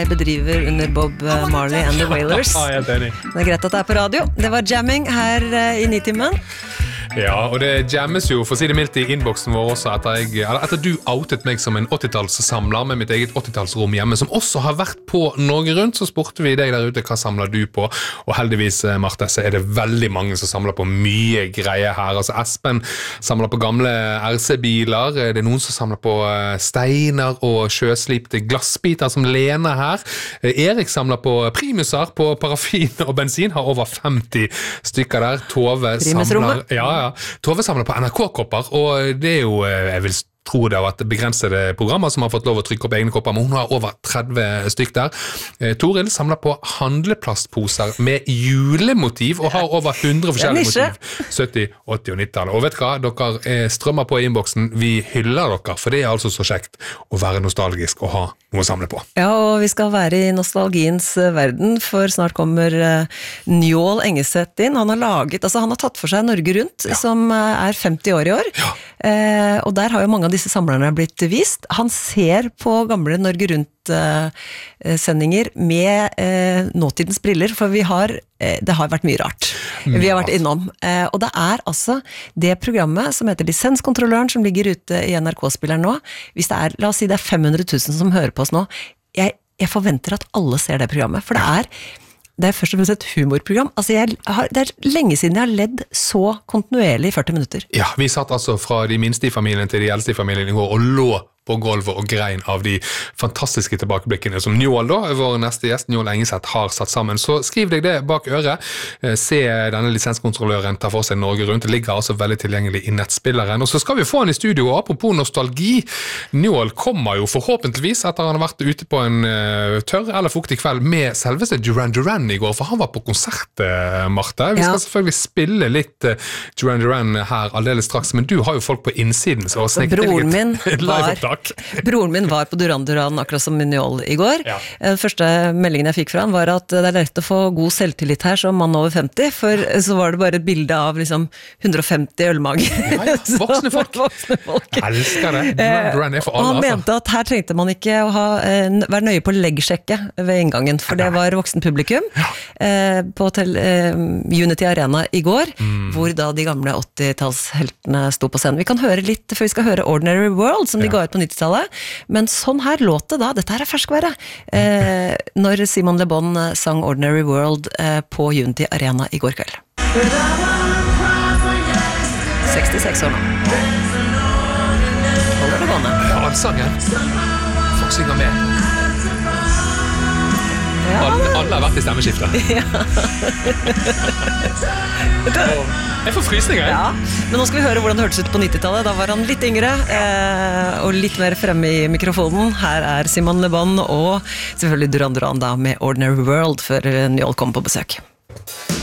bedriver under Bob Marley and the Wailers. Det greit at det på radio. Det var jamming her I Nitimen. Ja, og det jammes jo, for å si det mildt I innboksen vår også, etter du outet meg som en 80-tallssamler med mitt eget 80-tallsrom hjemme, som også har vært på Norge Rundt, så spurte vi deg der ute, hva samler du på? Og heldigvis, Marte, så det veldig mange som samler på mye greier her. Altså Espen samler på gamle RC-biler, det noen som samler på steiner og sjøslipte glassbiter som Lena her. Erik samler på primuser, på paraffin og bensin, har over 50 stykker der. Tove samler... Tove samler på NRK-kopper, og det jo, jeg vil tro det har vært begrensede programmer som har fått lov å trykke opp egne kopper, men hun har over 30 stykk der. Toril samler på handleplastposer med julemotiv, og har over 100 forskjellige motiv. 70, 80 og 90-tallet. Og vet du hva? Dere strømmer på I innboksen. Vi hyller dere, for det altså så kjekt å være nostalgisk og ha noe å samle på. Ja, og vi skal være I nostalgiens verden, for snart kommer Njål Engeseth inn. Han har tatt for seg Norge Rundt, som 50 år I år. Ja. Og der har jo mange av disse samlerne blitt vist. Han ser på gamle Norge Rundt sendinger med nåtidens briller, for det har vært mye rart. Vi har vært innom. Og det altså det programmet som heter Lisenskontrolløren, som ligger ute I NRK-spilleren nå. Hvis det la oss si det 500 000 som hører på oss nå, jeg forventer at alle ser det programmet, for det først og fremst et humorprogram. Altså det lenge siden jeg har ledd så kontinuerlig I 40 minutter. Ja, vi satt altså fra de minste I familien til de eldste I familien I går og lå på gulvet og grein av de fantastiske tilbakeblikkene som Njål da, vår neste gjest, Njål Engeseth, har satt sammen. Så skriv deg det bak øret. Se denne lisenskontrolløren ta for seg Norge Rundt. Det ligger altså veldig tilgjengelig I nettspilleren. Og så skal vi få han I studio, og apropos nostalgi, Njål kommer jo forhåpentligvis etter han har vært ute på en tørr eller fuktig kveld med selveste Duran Duran I går, for han var på konsert, Marte. Vi skal selvfølgelig spille litt Duran Duran her aldeles straks, men du har jo folk på innsiden, så snekker Broren min var på Duran Duran akkurat som Njål I går. Ja. Første meldingen jeg fikk fra han var at det lett å få god selvtillit her som mann over 50, for så var det bare et bilde av liksom 150 ølmage. Ja, voksne folk. Jeg elsker det. Duran Duran for alle. Og han mente at her trengte man ikke å være nøye på leggsjekke ved inngangen, for det var voksen publikum på Unity Arena I går, hvor da de gamle 80-tallsheltene sto på scenen. Vi kan høre litt, før vi skal høre Ordinary World, som de ga ut på 90-tallet, men sånn her låt det da, dette her ferskvære, når Simon Le Bon sang Ordinary World på Unity Arena I går kveld. 66 år nå. Holder det gående? Ja, allsangen. Folk synger med. Ja. Alle har vært I stemmeskiftet. Ja. Jeg får frysninger. Ja, men nå skal vi høre hvordan det hørtes ut på 90-tallet. Da var han litt yngre og litt mer fremme I mikrofonen. Her Simon Le Bon og selvfølgelig Duran Duran da med Ordinary World før Njål kom på besøk.